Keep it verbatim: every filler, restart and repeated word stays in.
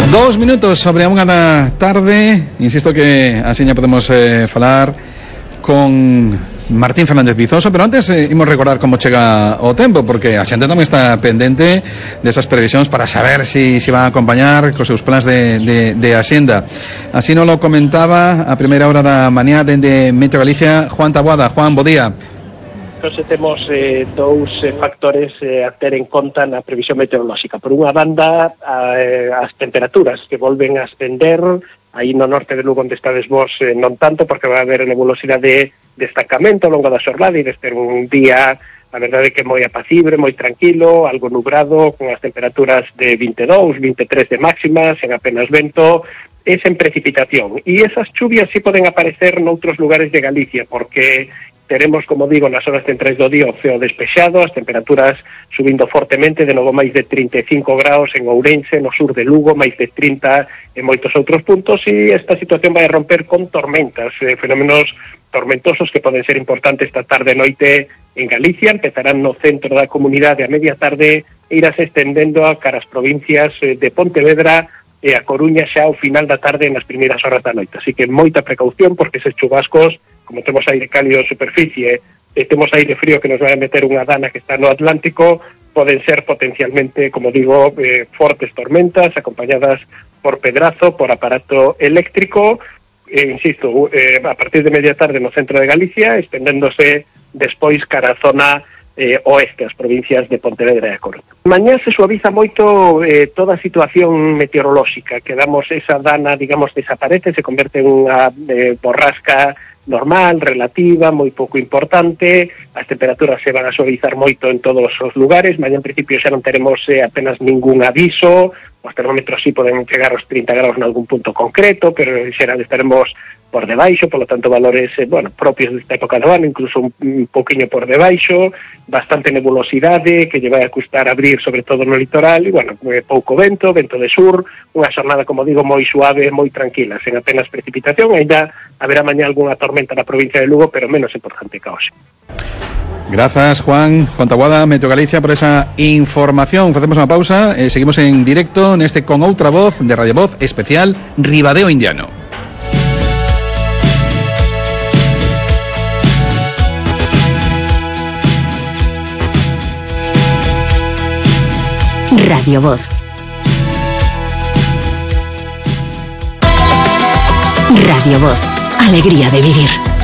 Dos minutos sobre a unha da tarde. Insisto que así ya podemos eh, falar con Martín Fernández Vizoso, pero antes eh, imos recordar como chega o tempo, porque a xente tamén está pendente desas previsións para saber si, si va a acompañar cos seus plans de, de, de Hacienda. Así nos lo comentaba a primeira hora da mañá dende Meteo Galicia Juan Taboada. Juan, bo día. Hoxe temos eh, dous eh, factores eh, a ter en conta na previsión meteorolóxica. Por unha banda, a, eh, as temperaturas que volven a ascender, aí no norte de Lugo onde estades vos eh, non tanto, porque vai haber nebulosidade de destacamento ao longo da xornada e deste un día, a verdade que moi apacible, moi tranquilo, algo nubrado, con as temperaturas de vinte e dous, vinte e tres de máxima, sen apenas vento, e sen precipitación. E esas chuvias sí poden aparecer noutros lugares de Galicia, porque teremos, como digo, nas horas centrais do día o ceo despexado, as temperaturas subindo fortemente, de novo máis de trinta e cinco graus en Ourense, no sur de Lugo, máis de trinta en moitos outros puntos, e esta situación vai a romper con tormentas, eh, fenómenos tormentosos que poden ser importantes esta tarde e noite en Galicia, empezarán no centro da comunidade a media tarde e irás estendendo a caras provincias eh, de Pontevedra e a Coruña xa ao final da tarde nas primeiras horas da noite. Así que moita precaución, porque eses chubascos, como temos aire cálido en superficie e temos aire frío que nos vai a meter unha dana que está no Atlántico, poden ser potencialmente, como digo, eh, fortes tormentas acompañadas por pedrazo, por aparato eléctrico, e, insisto, eh, a partir de media tarde no centro de Galicia, estendéndose despois cara a zona eh, oeste, as provincias de Pontevedra e a Coruña. Mañá se suaviza moito eh, toda a situación meteorolóxica, quedamos esa dana, digamos, desaparece, se converte en unha eh, borrasca normal, relativa, moi pouco importante, as temperaturas se van a suavizar moito en todos os lugares, mañá en principio xa non teremos eh, apenas ningún aviso, os termómetros sí poden chegar aos trinta graus en algún punto concreto, pero en xeral estaremos por debaixo, polo tanto valores eh, bueno, propios desta época do ano, incluso un, un poquinho por debaixo, bastante nebulosidade que lle vai a custar abrir sobre todo no litoral, e bueno, eh, pouco vento, vento de sur, unha xornada, como digo, moi suave, moi tranquila, sen apenas precipitación, ainda haberá mañá algunha tormenta na provincia de Lugo, pero menos importante que hoxe. Gracias, Juan. Juan Taboada, Meteo Galicia, por esa información. Facemos unha pausa, eh, seguimos en directo neste Con Outra Voz de Radio Voz especial Ribadeo Indiano. Radio Voz. Radio Voz. Alegría de vivir.